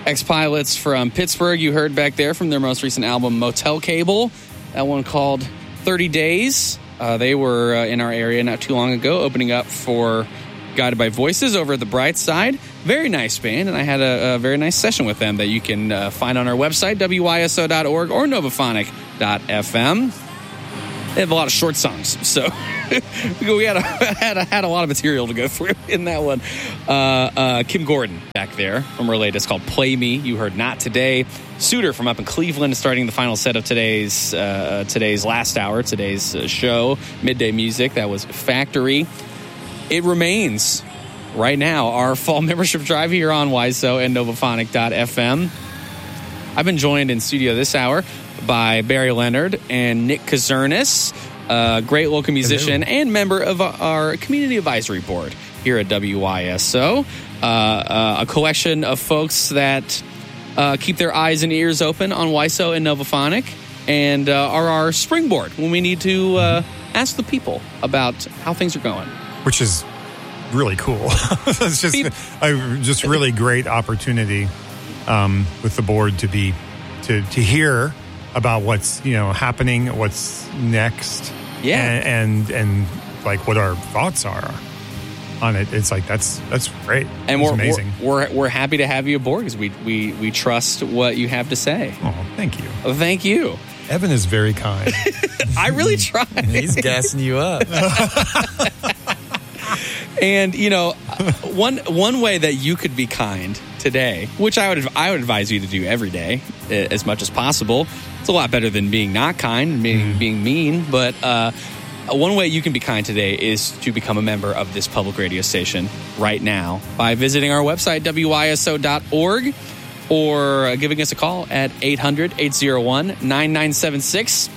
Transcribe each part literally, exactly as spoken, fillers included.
Ex-Pilots from Pittsburgh, you heard back there from their most recent album, Motel Cable. That one called thirty days. Uh, they were uh, in our area not too long ago, opening up for Guided by Voices over at the Bright Side. Very nice band, and I had a, a very nice session with them that you can uh, find on our website, W Y S O dot org or novaphonic dot f m. They have a lot of short songs, so we had a, had, a, had a lot of material to go through in that one. Uh, uh, Kim Gordon back there from her latest called Play Me. You heard Not Today. Suitor from up in Cleveland starting the final set of today's uh, today's last hour, today's uh, show, Midday Music. That was Factory. It remains right now our fall membership drive here on W Y S O and novaphonic dot f m. I've been joined in studio this hour by Barry Leonard and Nick Kazernis, a great local musician Hello. and member of our Community Advisory Board here at W Y S O. Uh, uh, a collection of folks that uh, keep their eyes and ears open on W Y S O and Novaphonic and uh, are our springboard when we need to uh, ask the people about how things are going. Which is really cool. It's just a just really great opportunity um, with the board to be to to hear about what's you know happening, what's next, yeah, and and, and like what our thoughts are on it. It's like that's that's great, and it's we're, amazing. We're, we're we're happy to have you aboard because we we we trust what you have to say. Oh, thank you. Oh, thank you. Evan is very kind. I really try. He's gassing you up. And you know, one one way that you could be kind today, which I would I would advise you to do every day as much as possible. It's a lot better than being not kind, being mm. being mean. But uh, one way you can be kind today is to become a member of this public radio station right now by visiting our website W Y S O dot org or giving us a call at eight hundred, eight oh one, nine nine seven six.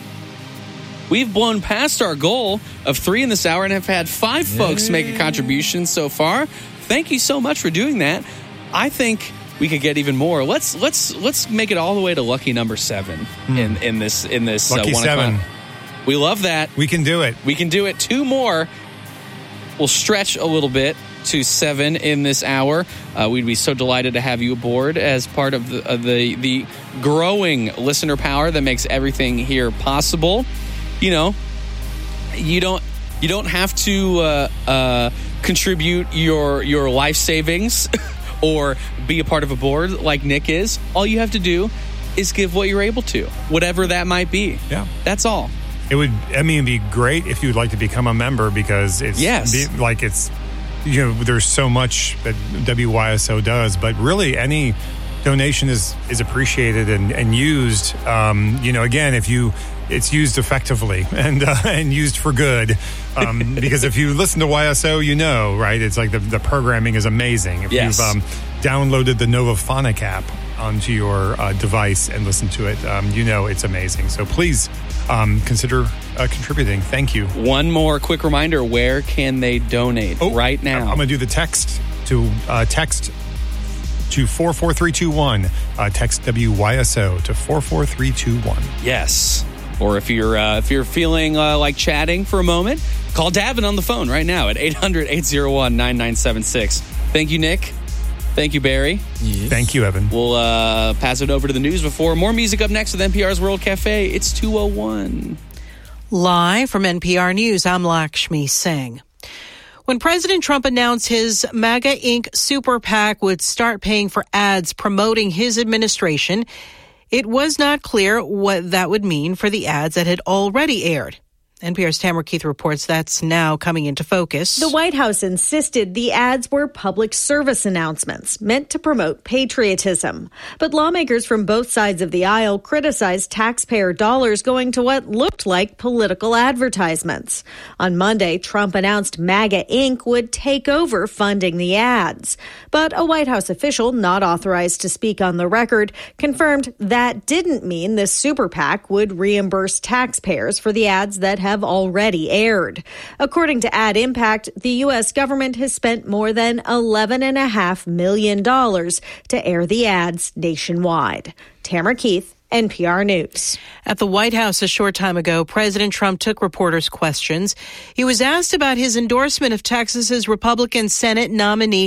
We've blown past our goal of three in this hour and have had five Yay. folks make a contribution so far. Thank you so much for doing that. I think we could get even more. Let's let's let's make it all the way to lucky number seven mm. in in this in this lucky uh, one seven. O'clock. We love that. We can do it. We can do it. Two more. We'll stretch a little bit to seven in this hour. Uh, we'd be so delighted to have you aboard as part of the, uh, the the growing listener power that makes everything here possible. You know, you don't you don't have to uh, uh, contribute your your life savings or be a part of a board like Nick is. All you have to do is give what you're able to, whatever that might be. Yeah, that's all. It would. I mean, it'd be great if you'd like to become a member because it's yes. be, like it's you know there's so much that W Y S O does, but really any donation is is appreciated and and used. Um, you know, again, if you. It's used effectively and uh, and used for good um, because if you listen to Y S O, you know, right? It's like the, the programming is amazing. If yes. you've um, downloaded the Novaphonic app onto your uh, device and listened to it, um, you know it's amazing. So please um, consider uh, contributing. Thank you. One more quick reminder, where can they donate oh, right now? I'm going to do the text to uh, text to four four three two one. Uh, text W Y S O to four four three two one. Yes. Or if you're uh, if you're feeling uh, like chatting for a moment, call Davin on the phone right now at eight hundred, eight oh one, nine nine seven six. Thank you, Nick. Thank you, Barry. Yes. Thank you, Evan. We'll uh, pass it over to the news before more music up next with N P R's World Cafe. It's two oh one. Live from N P R News, I'm Lakshmi Singh. When President Trump announced his MAGA Incorporated Super PAC would start paying for ads promoting his administration, it was not clear what that would mean for the ads that had already aired. N P R's Tamara Keith reports that's now coming into focus. The White House insisted the ads were public service announcements meant to promote patriotism. But lawmakers from both sides of the aisle criticized taxpayer dollars going to what looked like political advertisements. On Monday, Trump announced MAGA Incorporated would take over funding the ads. But a White House official not authorized to speak on the record confirmed that didn't mean the Super PAC would reimburse taxpayers for the ads that have have already aired. According to Ad Impact, the U S government has spent more than eleven point five million dollars to air the ads nationwide. Tamara Keith, N P R News. At the White House a short time ago, President Trump took reporters' questions. He was asked about his endorsement of Texas's Republican Senate nominee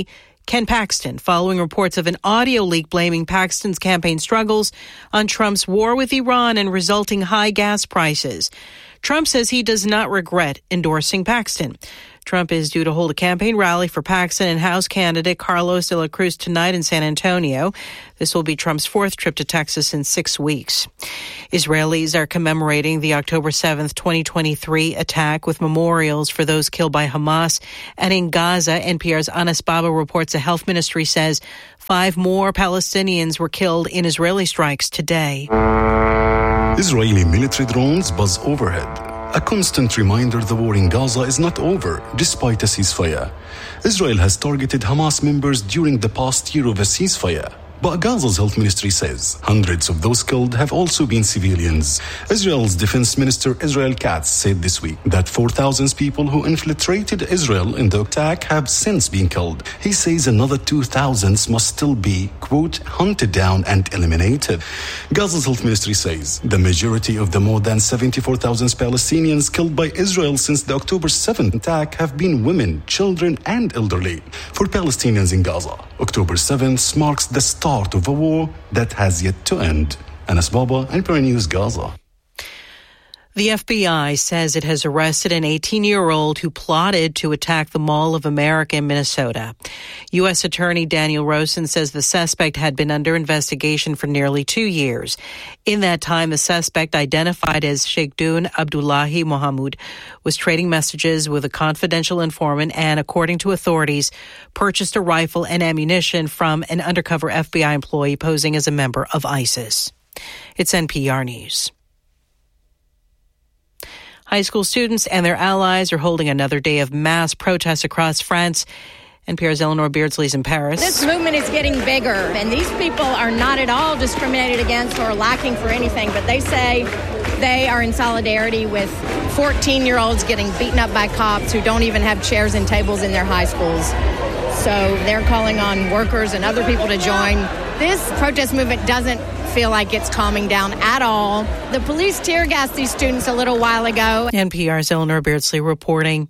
Ken Paxton, following reports of an audio leak blaming Paxton's campaign struggles on Trump's war with Iran and resulting high gas prices. Trump says he does not regret endorsing Paxton. Trump is due to hold a campaign rally for Paxton and House candidate Carlos de la Cruz tonight in San Antonio. This will be Trump's fourth trip to Texas in six weeks. Israelis are commemorating the October seventh, twenty twenty-three attack with memorials for those killed by Hamas. And in Gaza, N P R's Anas Baba reports the health ministry says five more Palestinians were killed in Israeli strikes today. Israeli military drones buzz overhead. A constant reminder the war in Gaza is not over, despite a ceasefire. Israel has targeted Hamas members during the past year of a ceasefire. But Gaza's health ministry says hundreds of those killed have also been civilians. Israel's defense minister Israel Katz said this week that four thousand people who infiltrated Israel in the attack have since been killed. He says another two thousand must still be, quote, hunted down and eliminated. Gaza's health ministry says the majority of the more than seventy-four thousand Palestinians killed by Israel since the October seventh attack have been women, children, and elderly. For Palestinians in Gaza, October seventh marks the start of a war that has yet to end. Anas Baba, N P R News, Gaza. The F B I says it has arrested an eighteen-year-old who plotted to attack the Mall of America in Minnesota. U S Attorney Daniel Rosen says the suspect had been under investigation for nearly two years. In that time, the suspect, identified as Sheikhdun Abdullahi Mohamud, was trading messages with a confidential informant and, according to authorities, purchased a rifle and ammunition from an undercover F B I employee posing as a member of ISIS. It's N P R News. High school students and their allies are holding another day of mass protests across France. N P R's Eleanor Beardsley's in Paris. This movement is getting bigger, and these people are not at all discriminated against or lacking for anything, but they say they are in solidarity with fourteen-year-olds getting beaten up by cops who don't even have chairs and tables in their high schools. So they're calling on workers and other people to join. This protest movement doesn't feel like it's calming down at all. The police tear gassed these students a little while ago. N P R's Eleanor Beardsley reporting.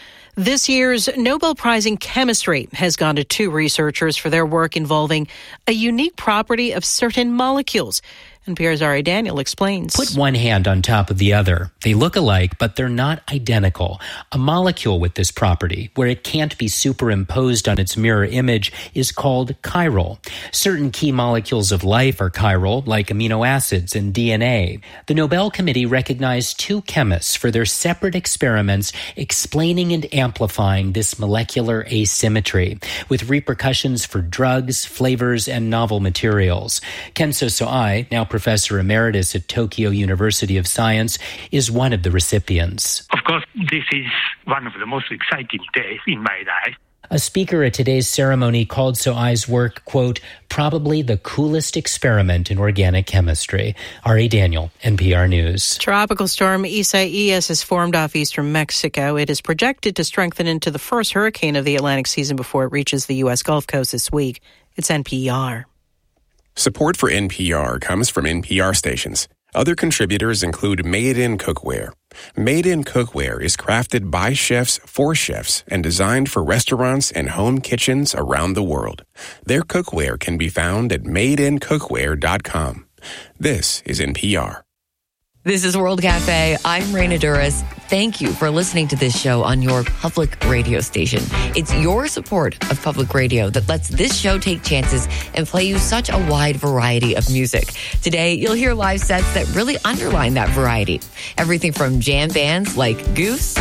This year's Nobel Prize in Chemistry has gone to two researchers for their work involving a unique property of certain molecules. N P R's Ari Daniel explains. Put one hand on top of the other. They look alike, but they're not identical. A molecule with this property, where it can't be superimposed on its mirror image, is called chiral. Certain key molecules of life are chiral, like amino acids and D N A. The Nobel Committee recognized two chemists for their separate experiments explaining and amplifying this molecular asymmetry, with repercussions for drugs, flavors, and novel materials. Kenzo Soai, now professor emeritus at Tokyo University of Science, is one of the recipients. Of course, this is one of the most exciting days in my life. A speaker at today's ceremony called Soai's work, quote, probably the coolest experiment in organic chemistry. Ari Daniel, N P R News. Tropical storm Isaias has formed off eastern Mexico. It is projected to strengthen into the first hurricane of the Atlantic season before it reaches the U S Gulf Coast this week. It's N P R. Support for N P R comes from N P R stations. Other contributors include Made in Cookware. Made in Cookware is crafted by chefs for chefs and designed for restaurants and home kitchens around the world. Their cookware can be found at made in cookware dot com. This is N P R. This is World Cafe. I'm Raina Duras. Thank you for listening to this show on your public radio station. It's your support of public radio that lets this show take chances and play you such a wide variety of music. Today, you'll hear live sets that really underline that variety. Everything from jam bands like Goose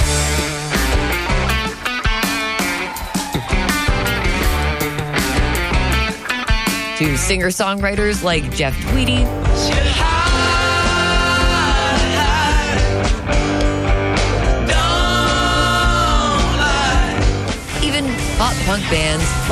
to singer-songwriters like Jeff Tweedy, even pop punk bands